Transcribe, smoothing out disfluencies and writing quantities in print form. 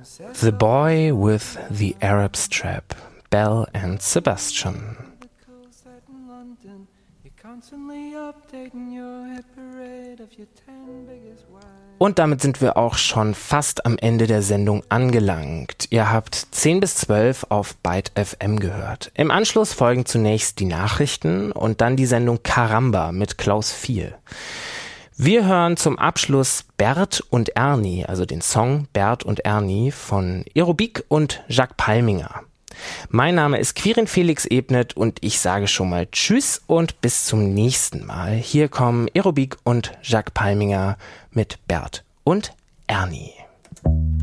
The Boy with the Arab Strap, Belle and Sebastian. Und damit sind wir auch schon fast am Ende der Sendung angelangt. Ihr habt 10 bis 12 auf Byte FM gehört. Im Anschluss folgen zunächst die Nachrichten und dann die Sendung Caramba mit Klaus Viel. Wir hören zum Abschluss Bert und Ernie, also den Song Bert und Ernie von Aerobik und Jacques Palminger. Mein Name ist Quirin Felix Ebnet und ich sage schon mal Tschüss und bis zum nächsten Mal. Hier kommen Aerobik und Jacques Palminger mit Bert und Ernie.